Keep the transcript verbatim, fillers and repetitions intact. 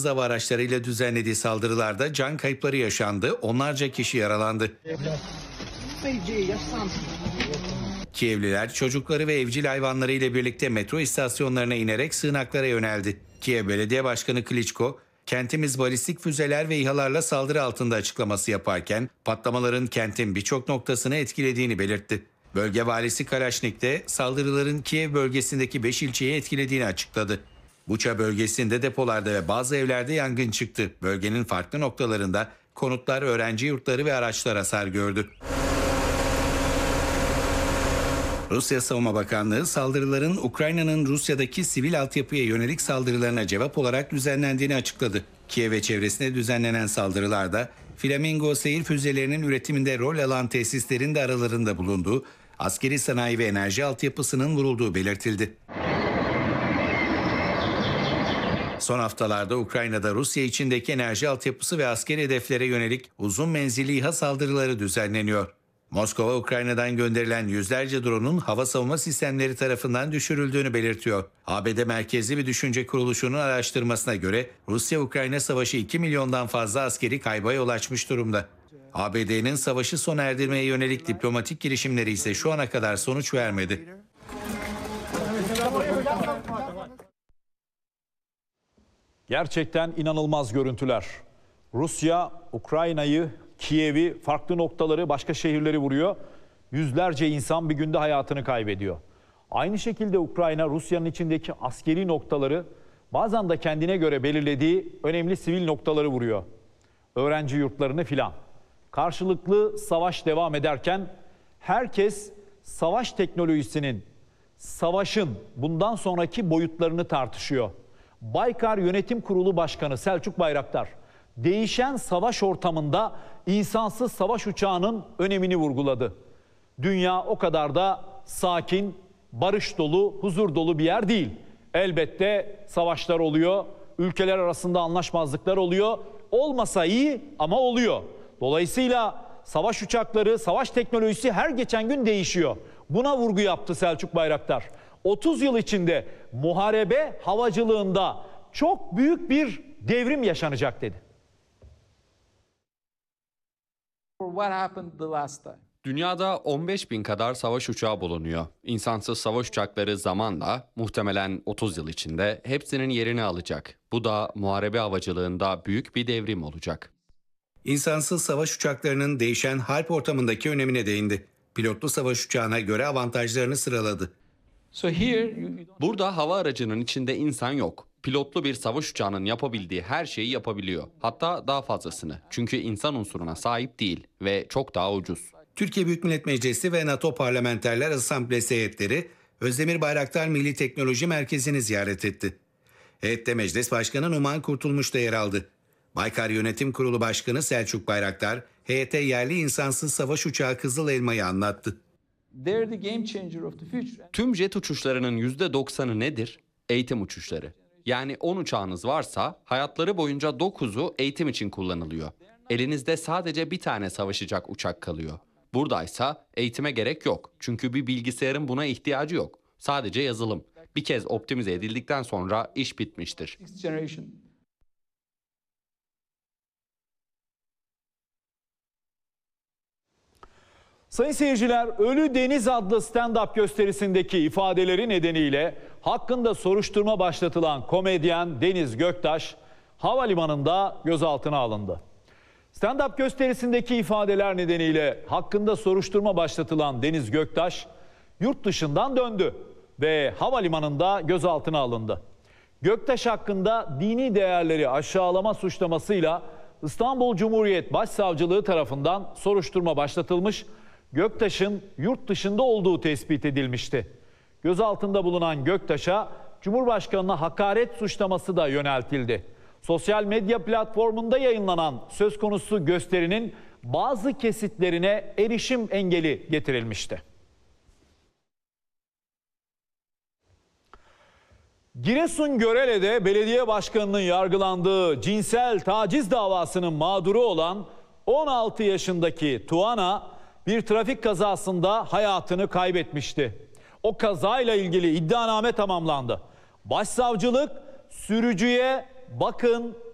insansız hava araçlarıyla düzenlediği saldırılarda can kayıpları yaşandı, onlarca kişi yaralandı. Kievliler çocukları ve evcil hayvanları ile birlikte metro istasyonlarına inerek sığınaklara yöneldi. Kiev Belediye Başkanı Klitschko, "Kentimiz balistik füzeler ve İHA'larla saldırı altında" açıklaması yaparken patlamaların kentin birçok noktasını etkilediğini belirtti. Bölge valisi Kalaşnik de saldırıların Kiev bölgesindeki beş ilçeyi etkilediğini açıkladı. Buça bölgesinde depolarda ve bazı evlerde yangın çıktı. Bölgenin farklı noktalarında konutlar, öğrenci yurtları ve araçlar hasar gördü. Rusya Savunma Bakanlığı saldırıların Ukrayna'nın Rusya'daki sivil altyapıya yönelik saldırılarına cevap olarak düzenlendiğini açıkladı. Kiev ve çevresine düzenlenen saldırılarda Flamingo seyir füzelerinin üretiminde rol alan tesislerin de aralarında bulunduğu, askeri sanayi ve enerji altyapısının vurulduğu belirtildi. Son haftalarda Ukrayna'da Rusya içindeki enerji altyapısı ve askeri hedeflere yönelik uzun menzilli İHA saldırıları düzenleniyor. Moskova, Ukrayna'dan gönderilen yüzlerce drone'un hava savunma sistemleri tarafından düşürüldüğünü belirtiyor. A B D merkezli bir düşünce kuruluşunun araştırmasına göre Rusya-Ukrayna savaşı iki milyondan fazla askeri kayba yol açmış durumda. A B D'nin savaşı sona erdirmeye yönelik diplomatik girişimleri ise şu ana kadar sonuç vermedi. Gerçekten inanılmaz görüntüler. Rusya, Ukrayna'yı, Kiev'i, farklı noktaları, başka şehirleri vuruyor. Yüzlerce insan bir günde hayatını kaybediyor. Aynı şekilde Ukrayna, Rusya'nın içindeki askeri noktaları, bazen de kendine göre belirlediği önemli sivil noktaları vuruyor. Öğrenci yurtlarını filan. Karşılıklı savaş devam ederken herkes savaş teknolojisinin, savaşın bundan sonraki boyutlarını tartışıyor. Baykar Yönetim Kurulu Başkanı Selçuk Bayraktar, değişen savaş ortamında insansız savaş uçağının önemini vurguladı. Dünya o kadar da sakin, barış dolu, huzur dolu bir yer değil. Elbette savaşlar oluyor, ülkeler arasında anlaşmazlıklar oluyor. Olmasa iyi ama oluyor. Dolayısıyla savaş uçakları, savaş teknolojisi her geçen gün değişiyor. Buna vurgu yaptı Selçuk Bayraktar. otuz yıl içinde muharebe havacılığında çok büyük bir devrim yaşanacak dedi. Dünyada on beş bin kadar savaş uçağı bulunuyor. İnsansız savaş uçakları zamanla, muhtemelen otuz yıl içinde hepsinin yerini alacak. Bu da muharebe havacılığında büyük bir devrim olacak. İnsansız savaş uçaklarının değişen harp ortamındaki önemine değindi. Pilotlu savaş uçağına göre avantajlarını sıraladı. Burada hava aracının içinde insan yok. Pilotlu bir savaş uçağının yapabildiği her şeyi yapabiliyor. Hatta daha fazlasını. Çünkü insan unsuruna sahip değil ve çok daha ucuz. Türkiye Büyük Millet Meclisi ve NATO Parlamenterler Asamblesi heyetleri Özdemir Bayraktar Milli Teknoloji Merkezi'ni ziyaret etti. Heyette Meclis Başkanı Numan Kurtulmuş da yer aldı. Baykar Yönetim Kurulu Başkanı Selçuk Bayraktar, heyete yerli insansız savaş uçağı Kızıl Elma'yı anlattı. Tüm jet uçuşlarının yüzde doksanı nedir? Eğitim uçuşları. Yani on uçağınız varsa hayatları boyunca dokuzu eğitim için kullanılıyor. Elinizde sadece bir tane savaşacak uçak kalıyor. Buradaysa eğitime gerek yok. Çünkü bir bilgisayarın buna ihtiyacı yok. Sadece yazılım. Bir kez optimize edildikten sonra iş bitmiştir. Sayın seyirciler, Ölü Deniz adlı stand-up gösterisindeki ifadeleri nedeniyle hakkında soruşturma başlatılan komedyen Deniz Göktaş havalimanında gözaltına alındı. Stand-up gösterisindeki ifadeler nedeniyle hakkında soruşturma başlatılan Deniz Göktaş yurt dışından döndü ve havalimanında gözaltına alındı. Göktaş hakkında dini değerleri aşağılama suçlamasıyla İstanbul Cumhuriyet Başsavcılığı tarafından soruşturma başlatılmış. Göktaş'ın yurt dışında olduğu tespit edilmişti. Gözaltında bulunan Göktaş'a Cumhurbaşkanı'na hakaret suçlaması da yöneltildi. Sosyal medya platformunda yayınlanan söz konusu gösterinin bazı kesitlerine erişim engeli getirilmişti. Giresun Görele'de belediye başkanının yargılandığı cinsel taciz davasının mağduru olan on altı yaşındaki Tuana bir trafik kazasında hayatını kaybetmişti. O kazayla ilgili iddianame tamamlandı. Başsavcılık sürücüye bakın